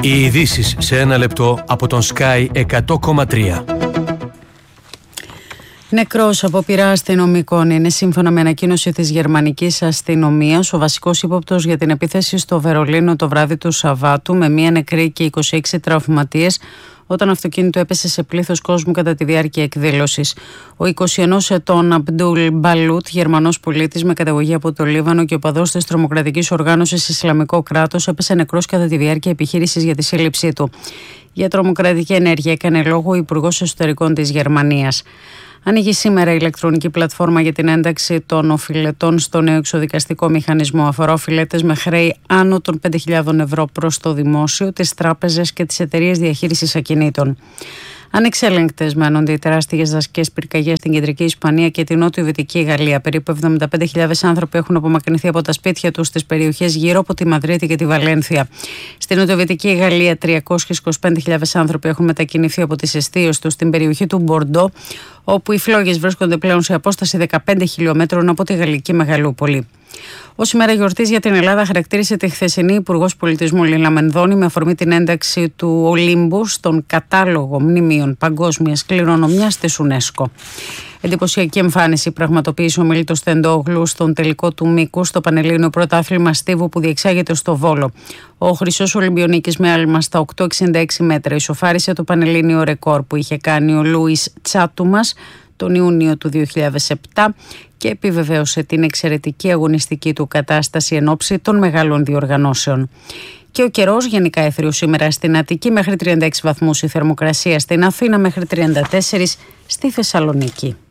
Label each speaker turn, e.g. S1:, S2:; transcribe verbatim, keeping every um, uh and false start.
S1: Οι ειδήσεις σε ένα λεπτό από τον Sky εκατό κόμμα τρία.
S2: Νεκρός από πειρά αστυνομικών είναι, σύμφωνα με ανακοίνωση της γερμανικής αστυνομίας, ο βασικός ύποπτος για την επίθεση στο Βερολίνο το βράδυ του Σαββάτου, με μία νεκρή και είκοσι έξι τραυματίες, όταν αυτοκίνητο έπεσε σε πλήθος κόσμου κατά τη διάρκεια εκδήλωσης. Ο είκοσι ενός ετών Αμπντούλ Μπαλούτ, Γερμανός πολίτης με καταγωγή από το Λίβανο και οπαδός της τρομοκρατικής οργάνωσης Ισλαμικό κράτος, έπεσε νεκρός κατά τη διάρκεια επιχείρησης για τη σύλληψή του. Για τρομοκρατική ενέργεια έκανε λόγο ο Υπουργός Εσωτερικών της Γερμανίας. Ανοίγει σήμερα η ηλεκτρονική πλατφόρμα για την ένταξη των οφειλετών στο νέο εξοδικαστικό μηχανισμό. Αφορά οφειλέτες με χρέη άνω των πέντε χιλιάδες ευρώ προς το δημόσιο, τις τράπεζες και τις εταιρείες διαχείρισης ακινήτων. Ανεξέλεγκτες μένονται οι τεράστιες δασικές πυρκαγιές στην κεντρική Ισπανία και την νότιο-δυτική Γαλλία. Περίπου εβδομήντα πέντε χιλιάδες άνθρωποι έχουν απομακρυνθεί από τα σπίτια τους στις περιοχές γύρω από τη Μαδρίτη και τη Βαλένθια. Στην νότιο-δυτική Γαλλία, τριακόσιες είκοσι πέντε χιλιάδες άνθρωποι έχουν μετακινηθεί από τις εστίες τους στην περιοχή του Μπορντό, όπου οι φλόγες βρίσκονται πλέον σε απόσταση δεκαπέντε χιλιόμετρων από τη γαλλική μεγαλούπολη. Ως ημέρα γιορτής για την Ελλάδα χαρακτήρισε τη χθεσινή Υπουργός Πολιτισμού Λίνα Μενδώνη με αφορμή την ένταξη του Ολύμπου στον κατάλογο μνημείων παγκόσμιας κληρονομιάς της UNESCO. Εντυπωσιακή εμφάνιση πραγματοποίησε ο Μίλτος Τεντόγλου στον τελικό του μήκου στο Πανελλήνιο Πρωτάθλημα Στίβου που διεξάγεται στο Βόλο. Ο Χρυσός Ολυμπιονίκης με άλμα στα οκτώ εξήντα έξι μέτρα ισοφάρισε το Πανελλήνιο ρεκόρ που είχε κάνει ο Λούις Τσάτουμας τον Ιούνιο του δύο χιλιάδες επτά και επιβεβαίωσε την εξαιρετική αγωνιστική του κατάσταση εν ώψη των μεγάλων διοργανώσεων. Και ο καιρός γενικά έθριος σήμερα στην Αττική μέχρι τριάντα έξι βαθμούς η θερμοκρασία, στην Αθήνα μέχρι τριάντα τέσσερα στη Θεσσαλονίκη.